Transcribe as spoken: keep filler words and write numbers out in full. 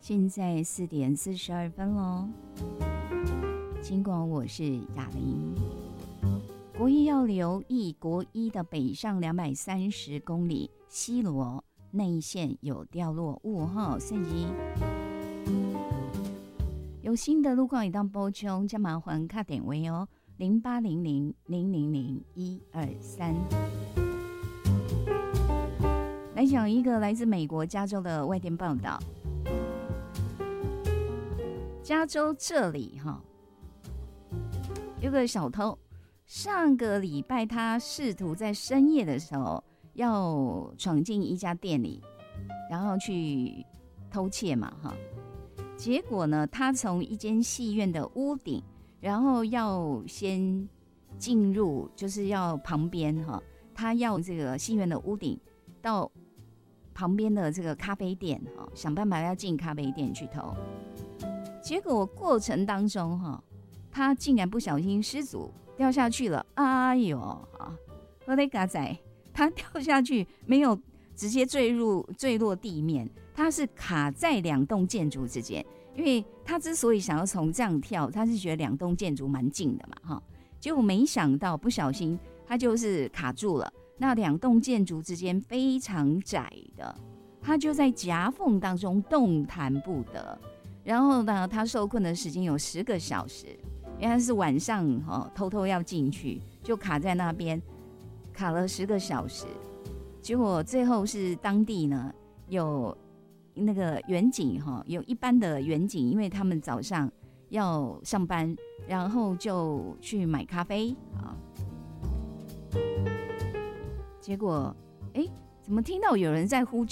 现在四点四十二分喽。尽管我是雅玲，国一要留意国一的北上两百三十公里，西螺内线有掉落物哈，所以有新的路况一当补充，将麻烦卡点位哦，零八零零零零零一二三。来讲一个来自美国加州的外电报道，加州这里哈有个小偷，上个礼拜他试图在深夜的时候要闯进一家店里，然后去偷窃嘛哈。结果呢，他从一间戏院的屋顶，然后要先进入，就是要旁边哈，他要这个戏院的屋顶到旁边的这个咖啡店哈，想办法要进咖啡店去偷。结果过程当中哈，他竟然不小心失足掉下去了，哎呦啊！我的嘎仔，他掉下去没有直接坠入坠落地面，他是卡在两栋建筑之间。因为他之所以想要从这样跳，他是觉得两栋建筑蛮近的嘛哈，结果没想到不小心他就是卡住了。那两栋建筑之间非常窄的，他就在夹缝当中动弹不得。然后呢，他受困的时间有十个小时，因为他是晚上、哦、偷偷要进去，就卡在那边，卡了十个小时。结果最后是当地呢有那个员警、哦、有一般的员警，因为他们早上要上班，然后就去买咖啡啊。结果，哎，怎么听到有人在呼救？